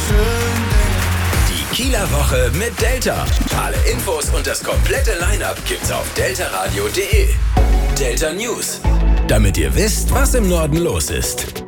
Die Kieler Woche mit Delta. Alle Infos und das komplette Line-Up gibt's auf deltaradio.de. Delta News. Damit ihr wisst, was im Norden los ist.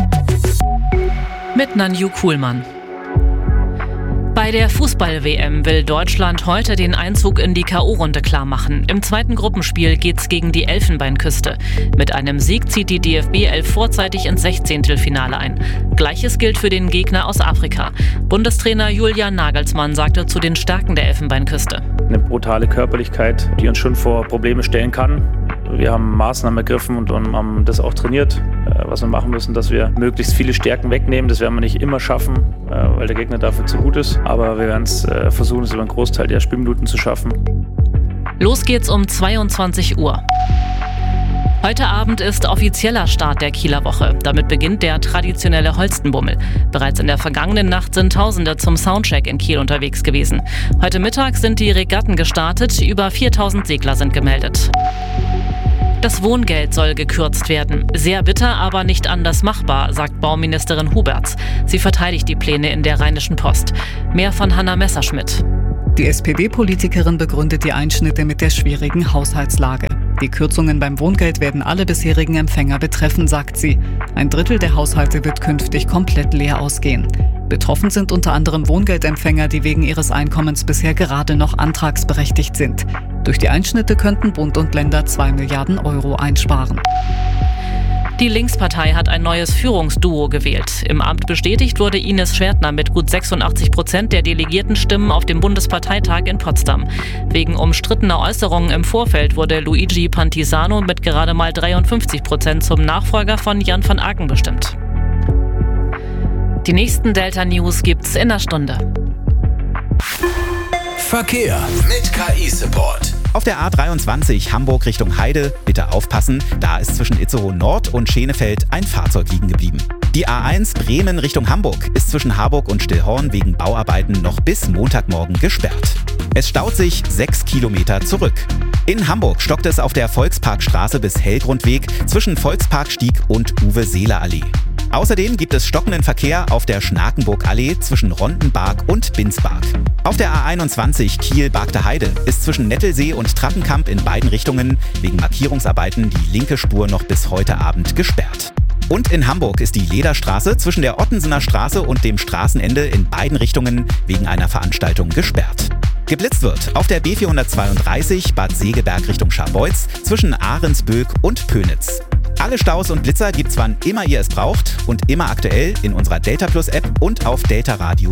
Mit Nanju Kuhlmann. Bei der Fußball-WM will Deutschland heute den Einzug in die K.O.-Runde klarmachen. Im zweiten Gruppenspiel geht's gegen die Elfenbeinküste. Mit einem Sieg zieht die DFB 11 vorzeitig ins 16. ein. Gleiches gilt für den Gegner aus Afrika. Bundestrainer Julian Nagelsmann sagte zu den Stärken der Elfenbeinküste: Eine brutale Körperlichkeit, die uns schon vor Probleme stellen kann. Wir haben Maßnahmen ergriffen und haben das auch trainiert, was wir machen müssen, dass wir möglichst viele Stärken wegnehmen. Das werden wir nicht immer schaffen, weil der Gegner dafür zu gut ist. Aber wir werden es versuchen, es über einen Großteil der Spielminuten zu schaffen. Los geht's um 22 Uhr. Heute Abend ist offizieller Start der Kieler Woche. Damit beginnt der traditionelle Holstenbummel. Bereits in der vergangenen Nacht sind Tausende zum Soundcheck in Kiel unterwegs gewesen. Heute Mittag sind die Regatten gestartet. Über 4000 Segler sind gemeldet. Das Wohngeld soll gekürzt werden. Sehr bitter, aber nicht anders machbar, sagt Bauministerin Huberts. Sie verteidigt die Pläne in der Rheinischen Post. Mehr von Hanna Messerschmidt. Die SPD-Politikerin begründet die Einschnitte mit der schwierigen Haushaltslage. Die Kürzungen beim Wohngeld werden alle bisherigen Empfänger betreffen, sagt sie. 1/3 der Haushalte wird künftig komplett leer ausgehen. Betroffen sind unter anderem Wohngeldempfänger, die wegen ihres Einkommens bisher gerade noch antragsberechtigt sind. Durch die Einschnitte könnten Bund und Länder 2 Milliarden Euro einsparen. Die Linkspartei hat ein neues Führungsduo gewählt. Im Amt bestätigt wurde Ines Schwertner mit gut 86% der Delegiertenstimmen auf dem Bundesparteitag in Potsdam. Wegen umstrittener Äußerungen im Vorfeld wurde Luigi Pantisano mit gerade mal 53% zum Nachfolger von Jan van Aken bestimmt. Die nächsten Delta News gibt's in einer Stunde. Verkehr mit KI-Support. Auf der A23 Hamburg Richtung Heide, bitte aufpassen, da ist zwischen Itzehoe Nord und Schenefeld ein Fahrzeug liegen geblieben. Die A1 Bremen Richtung Hamburg ist zwischen Harburg und Stillhorn wegen Bauarbeiten noch bis Montagmorgen gesperrt. Es staut sich 6 Kilometer zurück. In Hamburg stockt es auf der Volksparkstraße bis Hellgrundweg zwischen Volksparkstieg und Uwe-Seeler-Allee. Außerdem gibt es stockenden Verkehr auf der Schnakenburg-Allee zwischen Rondenbark und Binsbark. Auf der A21 Kiel-Bargter Heide ist zwischen Nettelsee und Trappenkamp in beiden Richtungen wegen Markierungsarbeiten die linke Spur noch bis heute Abend gesperrt. Und in Hamburg ist die Lederstraße zwischen der Ottensener Straße und dem Straßenende in beiden Richtungen wegen einer Veranstaltung gesperrt. Geblitzt wird auf der B432 Bad Segeberg Richtung Scharbeutz zwischen Ahrensböck und Pönitz. Alle Staus und Blitzer gibt's wann immer ihr es braucht und immer aktuell in unserer Delta Plus App und auf deltaradio.de.